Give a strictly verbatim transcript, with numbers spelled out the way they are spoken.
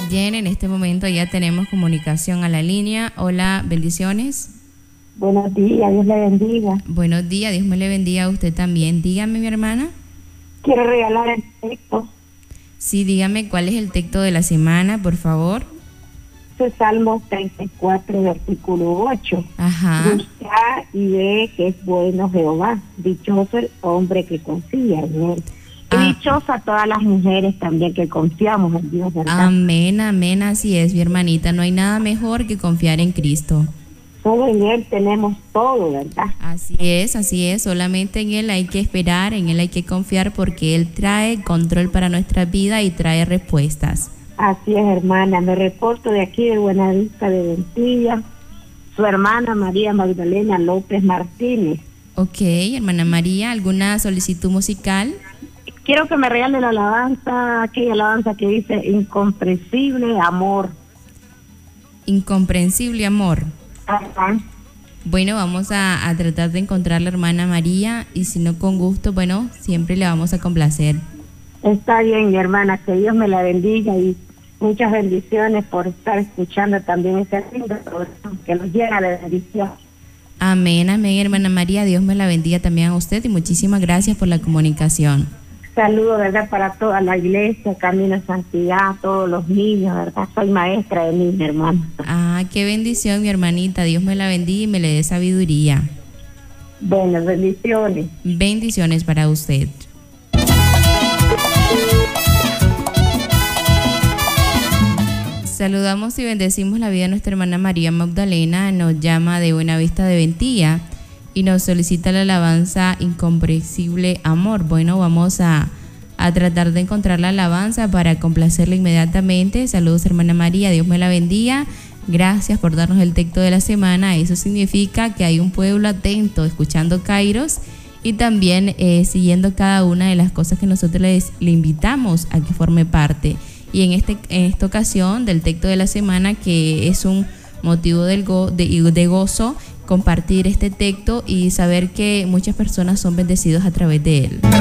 Bien, en este momento ya tenemos comunicación a la línea. Hola, bendiciones. Buenos días, Dios le bendiga. Buenos días, Dios me le bendiga a usted también. Dígame, mi hermana. Quiero regalar el texto. Sí, dígame cuál es el texto de la semana, por favor. Es Salmo treinta y cuatro, versículo ocho. Ajá. Busca y ve que es bueno Jehová. Dichoso el hombre que confía en él. Y Ah. dichosa todas las mujeres también que confiamos en Dios, ¿verdad? Amén, amén, así es, mi hermanita. No hay nada mejor que confiar en Cristo. Solo en él tenemos todo, ¿verdad? Así es, así es. Solamente en Él hay que esperar, en Él hay que confiar porque Él trae control para nuestra vida y trae respuestas. Así es, hermana. Me reporto de aquí de Buenavista de Ventilla. Su hermana María Magdalena López Martínez. Ok, hermana María, ¿alguna solicitud musical? Quiero que me regale la alabanza, aquella alabanza que dice incomprensible amor. Incomprensible amor. Ajá. Bueno, vamos a, a tratar de encontrar a la hermana María y si no con gusto, bueno, siempre le vamos a complacer. Está bien, mi hermana, que Dios me la bendiga y muchas bendiciones por estar escuchando también ese lindo programa que nos llena de bendición. Amén, amén, hermana María, Dios me la bendiga también a usted y muchísimas gracias por la comunicación. Saludo, ¿verdad?, para toda la iglesia, Camino a Santidad, todos los niños, ¿verdad? Soy maestra de niños, hermano. Ah, qué bendición, mi hermanita, Dios me la bendiga y me le dé sabiduría. Bueno, bendiciones. Bendiciones para usted. Saludamos y bendecimos la vida de nuestra hermana María Magdalena, nos llama de Buenavista de Ventilla y nos solicita la alabanza Incomprensible Amor. Bueno, vamos a, a tratar de encontrar la alabanza para complacerla inmediatamente. Saludos, hermana María, Dios me la bendiga. Gracias por darnos el texto de la semana. Eso significa que hay un pueblo atento, escuchando Kairos y también eh, siguiendo cada una de las cosas que nosotros les, le invitamos a que forme parte. Y en, este, en esta ocasión del texto de la semana, que es un motivo del go, de, de gozo, compartir este texto y saber que muchas personas son bendecidos a través de él.